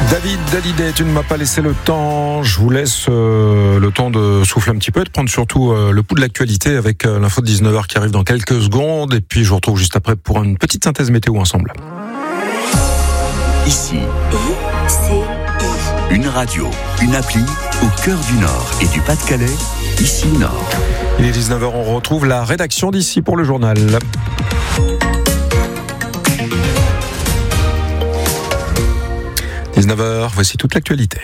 David Hallyday, tu ne m'as pas laissé le temps. Je vous laisse le temps de souffler un petit peu et de prendre surtout le pouls de l'actualité avec l'info de 19h qui arrive dans quelques secondes. Et puis je vous retrouve juste après pour une petite synthèse météo ensemble. Ici, une radio, une appli au cœur du Nord et du Pas-de-Calais, Ici Nord. Il est 19h, on retrouve la rédaction d'Ici pour le journal. « 19h, voici toute l'actualité.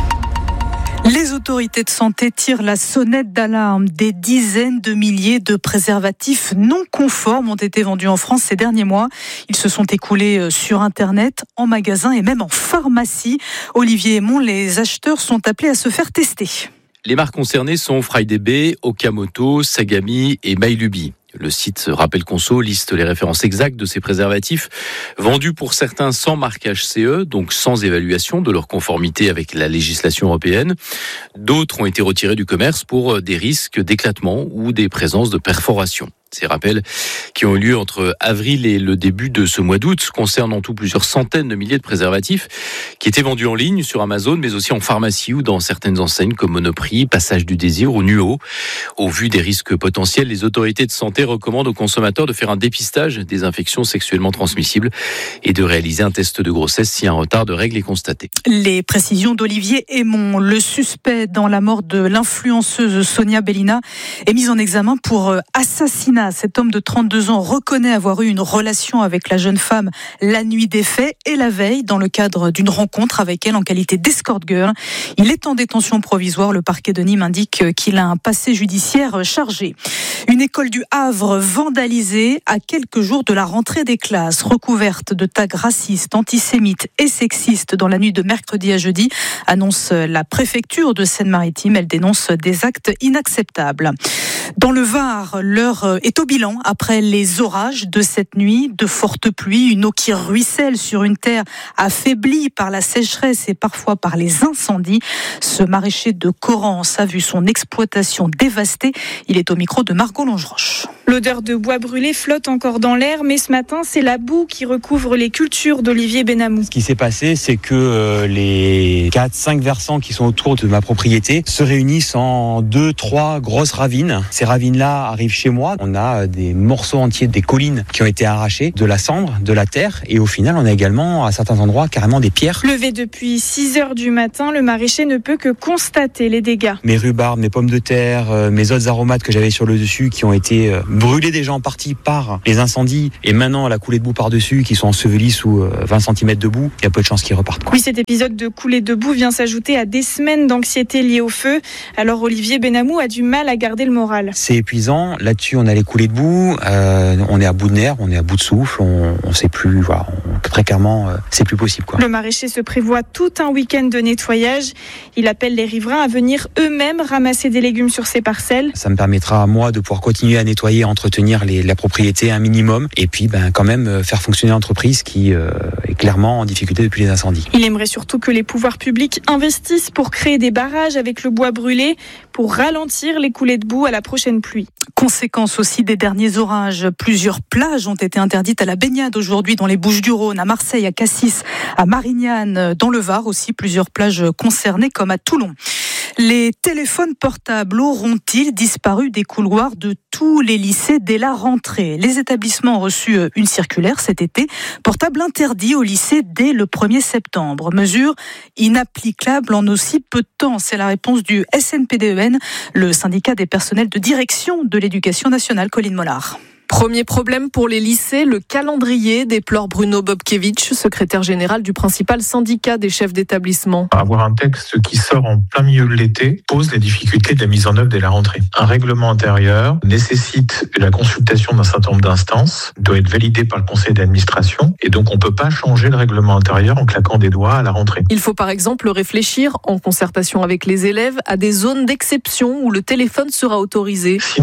Les autorités de santé tirent la sonnette d'alarme. Des dizaines de milliers de préservatifs non conformes ont été vendus en France ces derniers mois. Ils se sont écoulés sur Internet, en magasin et même en pharmacie. Olivier Aymon, les acheteurs sont appelés à se faire tester. Les marques concernées sont FryDB, Okamoto, Sagami et Mylubi. Le site Rappel Conso liste les références exactes de ces préservatifs, vendus pour certains sans marquage CE, donc sans évaluation de leur conformité avec la législation européenne. D'autres ont été retirés du commerce pour des risques d'éclatement ou des présences de perforation. Ces rappels qui ont eu lieu entre avril et le début de ce mois d'août concernent en tout plusieurs centaines de milliers de préservatifs qui étaient vendus en ligne sur Amazon, mais aussi en pharmacie ou dans certaines enseignes comme Monoprix, Passage du Désir ou Nuo. Au vu des risques potentiels, les autorités de santé recommandent aux consommateurs de faire un dépistage des infections sexuellement transmissibles et de réaliser un test de grossesse si un retard de règles est constaté. Les précisions d'Olivier Aymon. Le suspect dans la mort de l'influenceuse Sonia Bellina est mis en examen pour assassinat. Cet homme de 32 ans reconnaît avoir eu une relation avec la jeune femme la nuit des faits et la veille dans le cadre d'une rencontre avec elle en qualité d'escort girl. Il est en détention provisoire. Le parquet de Nîmes indique qu'il a un passé judiciaire chargé. Une école du Havre vandalisée à quelques jours de la rentrée des classes, recouverte de tags racistes, antisémites et sexistes dans la nuit de mercredi à jeudi, annonce la préfecture de Seine-Maritime. Elle dénonce des actes inacceptables. Dans le Var, l'heure est au bilan après les orages de cette nuit, de fortes pluies, une eau qui ruisselle sur une terre affaiblie par la sécheresse et parfois par les incendies. Ce maraîcher de Corrence a vu son exploitation dévastée. Il est au micro de Margot Longeroche. L'odeur de bois brûlé flotte encore dans l'air, mais ce matin, c'est la boue qui recouvre les cultures d'Olivier Benamou. Ce qui s'est passé, c'est que les 4-5 versants qui sont autour de ma propriété se réunissent en 2-3 grosses ravines. Ces ravines-là arrivent chez moi. On a des morceaux entiers des collines qui ont été arrachés, de la cendre, de la terre, et au final, on a également, à certains endroits, carrément des pierres. Levé depuis 6h du matin, le maraîcher ne peut que constater les dégâts. Mes rhubarbes, mes pommes de terre, mes autres aromates que j'avais sur le dessus qui ont été brûlés déjà en partie par les incendies et maintenant la coulée de boue par-dessus qui sont ensevelis sous 20 cm de boue, il y a peu de chances qu'ils repartent. Oui, cet épisode de coulée de boue vient s'ajouter à des semaines d'anxiété liée au feu. Alors Olivier Benamou a du mal à garder le moral. C'est épuisant, là-dessus on a les coulées de boue, on est à bout de nerfs, on est à bout de souffle, on sait plus, voilà, très clairement c'est plus possible, quoi. Le maraîcher se prévoit tout un week-end de nettoyage. Il appelle les riverains à venir eux-mêmes ramasser des légumes sur ses parcelles. Ça me permettra à moi de pouvoir continuer à nettoyer, entretenir la propriété un minimum et puis quand même faire fonctionner l'entreprise qui est clairement en difficulté depuis les incendies. Il aimerait surtout que les pouvoirs publics investissent pour créer des barrages avec le bois brûlé pour ralentir les coulées de boue à la prochaine pluie. Conséquence aussi des derniers orages. Plusieurs plages ont été interdites à la baignade aujourd'hui dans les Bouches-du-Rhône, à Marseille, à Cassis, à Marignane, dans le Var aussi, plusieurs plages concernées comme à Toulon. Les téléphones portables auront-ils disparu des couloirs de tous les lycées dès la rentrée ? Les établissements ont reçu une circulaire cet été. Portable interdit au lycée dès le 1er septembre. Mesure inapplicable en aussi peu de temps. C'est la réponse du SNPDEN, le syndicat des personnels de direction de l'éducation nationale. Colline Mollard. Premier problème pour les lycées, le calendrier, déplore Bruno Bobkevich, secrétaire général du principal syndicat des chefs d'établissement. Avoir un texte qui sort en plein milieu de l'été pose les difficultés de la mise en œuvre dès la rentrée. Un règlement intérieur nécessite la consultation d'un certain nombre d'instances, doit être validé par le conseil d'administration, et donc on ne peut pas changer le règlement intérieur en claquant des doigts à la rentrée. Il faut par exemple réfléchir, en concertation avec les élèves, à des zones d'exception où le téléphone sera autorisé. Sinon,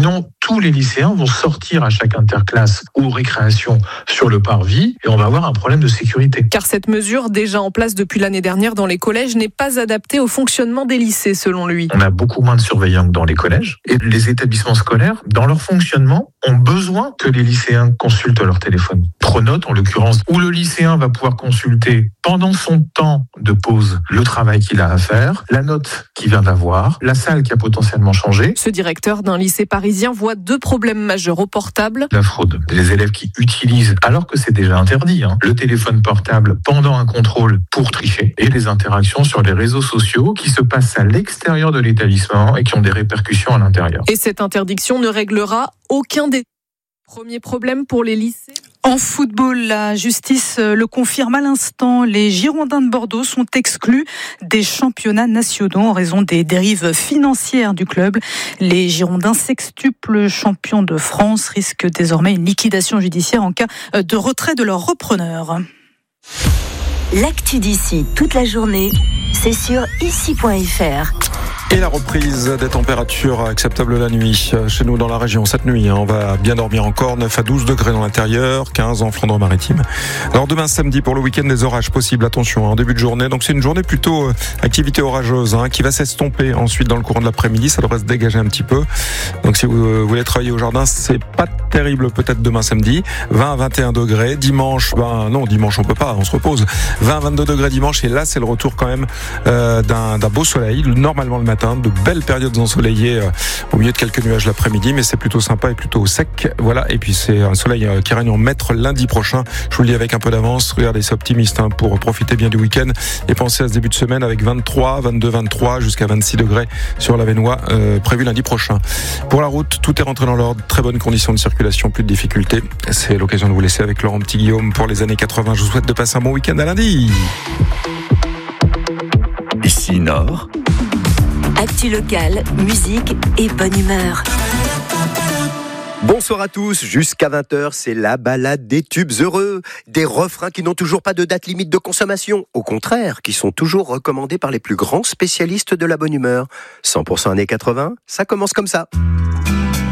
tous les lycéens vont sortir à chaque interclasse ou récréation sur le parvis et on va avoir un problème de sécurité. Car cette mesure, déjà en place depuis l'année dernière dans les collèges, n'est pas adaptée au fonctionnement des lycées, selon lui. On a beaucoup moins de surveillants que dans les collèges et les établissements scolaires, dans leur fonctionnement, ont besoin que les lycéens consultent leur téléphone. Pronote, en l'occurrence, où le lycéen va pouvoir consulter pendant son temps de pause le travail qu'il a à faire, la note qu'il vient d'avoir, la salle qui a potentiellement changé. Ce directeur d'un lycée parisien voit 2 problèmes majeurs au portable. La fraude. Les élèves qui utilisent, alors que c'est déjà interdit, le téléphone portable pendant un contrôle pour tricher, et les interactions sur les réseaux sociaux qui se passent à l'extérieur de l'établissement et qui ont des répercussions à l'intérieur. Et cette interdiction ne réglera aucun des premiers problèmes pour les lycées. En football, la justice le confirme à l'instant. Les Girondins de Bordeaux sont exclus des championnats nationaux en raison des dérives financières du club. Les Girondins, sextuples champions de France, risquent désormais une liquidation judiciaire en cas de retrait de leur repreneur. L'actu d'ici toute la journée, c'est sur ici.fr. Et la reprise des températures acceptables la nuit. Chez nous dans la région, cette nuit, on va bien dormir encore. 9 à 12 degrés dans l'intérieur, 15 en Flandre-Maritime. Alors demain samedi, pour le week-end, des orages possibles. Attention, en début de journée. Donc c'est une journée plutôt activité orageuse qui va s'estomper ensuite dans le courant de l'après-midi. Ça devrait se dégager un petit peu. Donc si vous voulez travailler au jardin, c'est pas terrible peut-être demain samedi. 20 à 21 degrés. Dimanche, dimanche on peut pas, on se repose. 20 à 22 degrés dimanche. Et là, c'est le retour quand même d'un beau soleil. Normalement le matin. De belles périodes ensoleillées au milieu de quelques nuages l'après-midi, mais c'est plutôt sympa et plutôt sec. Voilà, et puis c'est un soleil qui règne en maître lundi prochain. Je vous le dis avec un peu d'avance. Regardez, c'est optimiste pour profiter bien du week-end et penser à ce début de semaine avec 23, 22, 23 jusqu'à 26 degrés sur l'Avesnois prévu lundi prochain. Pour la route, tout est rentré dans l'ordre. Très bonnes conditions de circulation, plus de difficultés. C'est l'occasion de vous laisser avec Laurent Petit-Guillaume pour les années 80. Je vous souhaite de passer un bon week-end à lundi. Ici Nord. Actu locale, musique et bonne humeur. Bonsoir à tous, jusqu'à 20h, c'est la balade des tubes heureux, des refrains qui n'ont toujours pas de date limite de consommation, au contraire, qui sont toujours recommandés par les plus grands spécialistes de la bonne humeur. 100% années 80, ça commence comme ça.